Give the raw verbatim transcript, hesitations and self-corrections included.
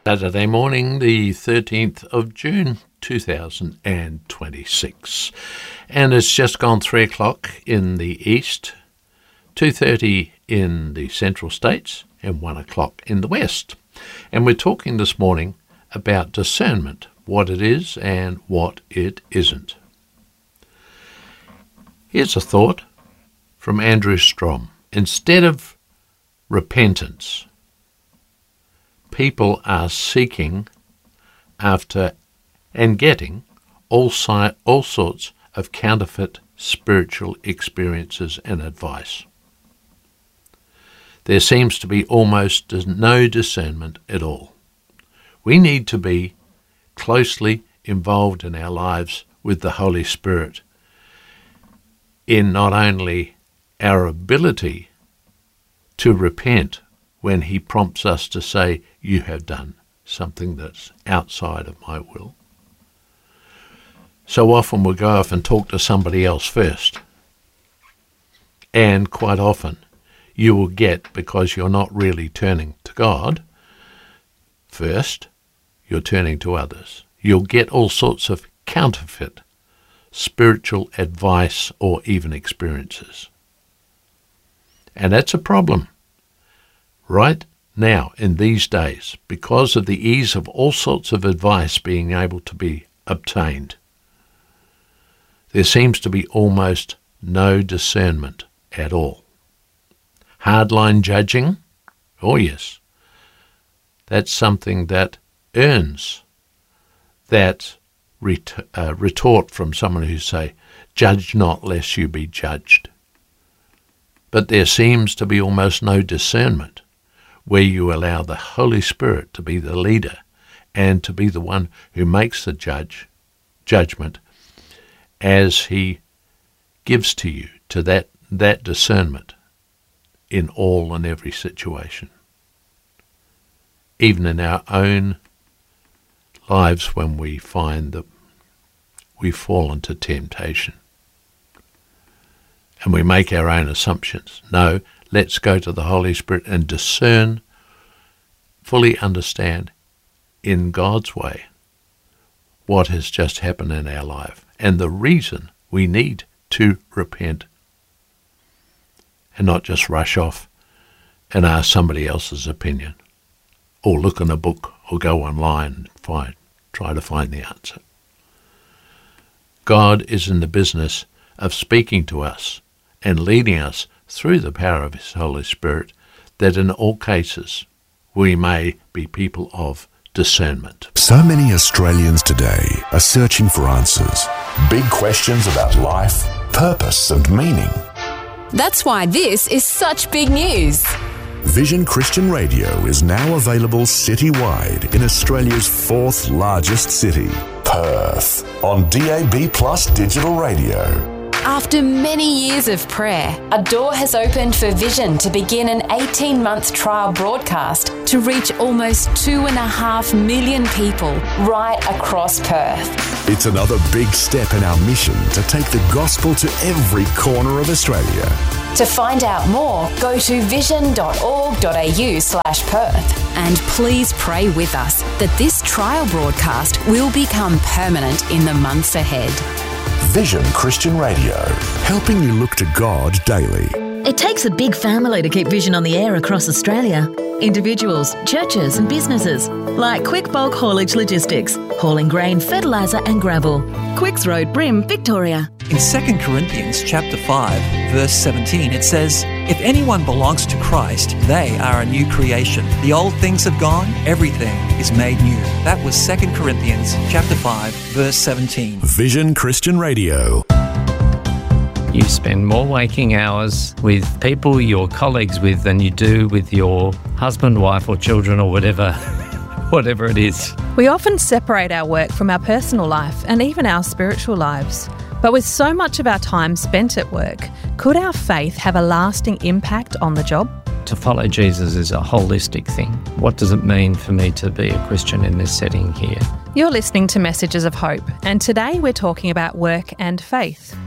Saturday morning, the thirteenth of June, two thousand twenty-six. And it's just gone three o'clock in the east, two thirty in the central states, and one o'clock in the west. And we're talking this morning about discernment, what it is and what it isn't. Here's a thought from Andrew Strom. Instead of repentance, people are seeking after and getting all, si- all sorts of counterfeit spiritual experiences and advice. There seems to be almost no discernment at all. We need to be closely involved in our lives with the Holy Spirit in not only our ability to repent when he prompts us to say, you have done something that's outside of my will. So often we'll go off and talk to somebody else first. And quite often you will get, because you're not really turning to God first, you're turning to others. You'll get all sorts of counterfeit spiritual advice or even experiences. And that's a problem. Right now, in these days, because of the ease of all sorts of advice being able to be obtained, there seems to be almost no discernment at all. Hardline judging, oh yes, that's something that earns that ret- uh, retort from someone who say, judge not lest you be judged. But there seems to be almost no discernment where you allow the Holy Spirit to be the leader and to be the one who makes the judge judgment as he gives to you to that, that discernment in all and every situation. Even in our own lives when we find that we fall into temptation and we make our own assumptions. No, let's go to the Holy Spirit and discern, fully understand in God's way what has just happened in our life and the reason we need to repent and not just rush off and ask somebody else's opinion or look in a book or go online and find, try to find the answer. God is in the business of speaking to us and leading us through the power of his Holy Spirit, that in all cases we may be people of discernment. So many Australians today are searching for answers. Big questions about life, purpose and meaning. That's why this is such big news. Vision Christian Radio is now available citywide in Australia's fourth largest city, Perth, on D A B Plus digital radio. After many years of prayer, a door has opened for Vision to begin an eighteen-month trial broadcast to reach almost two and a half million people right across Perth. It's another big step in our mission to take the gospel to every corner of Australia. To find out more, go to vision.org.au slash Perth. And please pray with us that this trial broadcast will become permanent in the months ahead. Vision Christian Radio, helping you look to God daily. It takes a big family to keep Vision on the air across Australia. Individuals, churches and businesses like Quick Bulk Haulage Logistics, hauling grain, fertiliser and gravel. Quicks Road, Brim, Victoria. In Second Corinthians chapter five, verse seventeen, it says, "If anyone belongs to Christ, they are a new creation. The old things have gone, everything is made new." That was Second Corinthians chapter five, verse seventeen. Vision Christian Radio. You spend more waking hours with people you're colleagues with than you do with your husband, wife or children or whatever, whatever it is. We often separate our work from our personal life and even our spiritual lives. But with so much of our time spent at work, could our faith have a lasting impact on the job? To follow Jesus is a holistic thing. What does it mean for me to be a Christian in this setting here? You're listening to Messages of Hope, and today we're talking about work and faith.